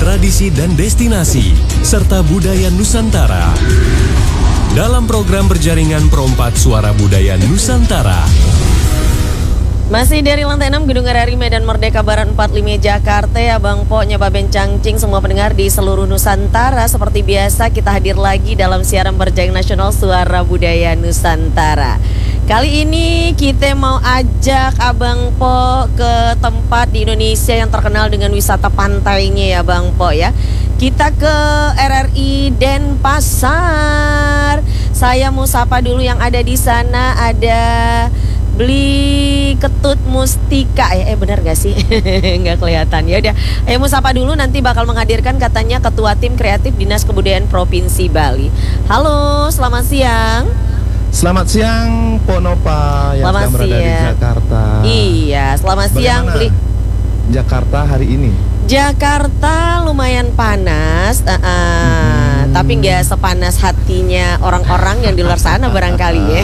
tradisi dan destinasi, serta budaya Nusantara. Dalam program berjaringan Perompak Suara Budaya Nusantara. Masih dari lantai 6 Gedung RRI Medan Merdeka Barat 45 Jakarta, Abang Po, Nyoba Bencangcing, semua pendengar di seluruh Nusantara. Seperti biasa kita hadir lagi dalam siaran berjaringan nasional Suara Budaya Nusantara. Kali ini kita mau ajak Abang Po ke tempat di Indonesia yang terkenal dengan wisata pantainya ya Bang Po ya. Kita ke RRI Denpasar. Saya mau sapa dulu yang ada di sana, ada Beli Ketut Mustika benar gak sih? Nggak kelihatan. Ya udah, mau sapa dulu, nanti bakal menghadirkan katanya Ketua Tim Kreatif Dinas Kebudayaan Provinsi Bali. Halo, selamat siang. Selamat siang, Ponopa yang sedang berada di Jakarta. Iya, selamat siang, Beli. Jakarta hari ini? Jakarta lumayan panas, tapi nggak sepanas hatinya orang-orang yang di luar sana barangkali ya.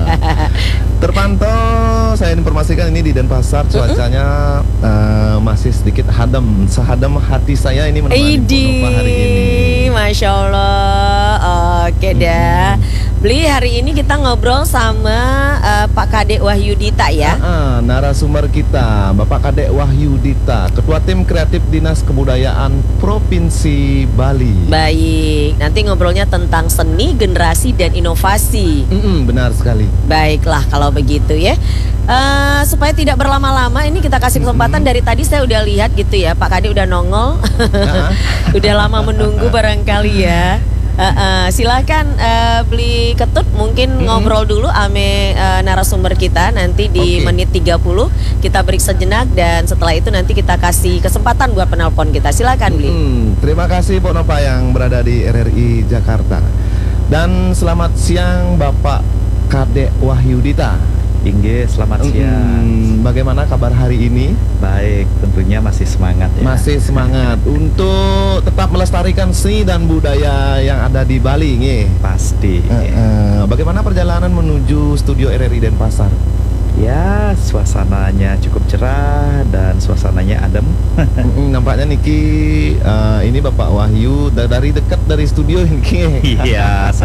Terpantau, saya informasikan ini di Denpasar cuacanya masih sedikit sehadam hati saya ini menemani Ponopa hari ini. Masya Allah, oke dah. Beli, hari ini kita ngobrol sama Pak Kadek Wahyudita ya. Narasumber kita Bapak Kadek Wahyudita, Ketua Tim Kreatif Dinas Kebudayaan Provinsi Bali. Baik, nanti ngobrolnya tentang seni, generasi, dan inovasi. Benar sekali. Baiklah kalau begitu ya. Supaya tidak berlama-lama, ini kita kasih kesempatan. Dari tadi saya udah lihat gitu ya, Pak Kadek udah nongol. Udah lama menunggu barangkali ya. Silakan Beli Ketut mungkin ngobrol dulu ame narasumber kita nanti di menit 30 kita break sejenak, dan setelah itu nanti kita kasih kesempatan buat penelpon kita. Silakan Beli. Terima kasih Ponopa yang berada di RRI Jakarta. Dan selamat siang Bapak Kadek Wahyudita. Inge, selamat siang. Bagaimana kabar hari ini? Baik, tentunya masih semangat ya. Masih semangat untuk tetap melestarikan seni dan budaya yang ada di Bali, nge. Pasti. Bagaimana perjalanan menuju studio RRI Denpasar? Ya, suasananya cukup cerah dan suasananya adem. Nampaknya Niki ini Bapak Wahyu dari dekat dari studio ini. Iya.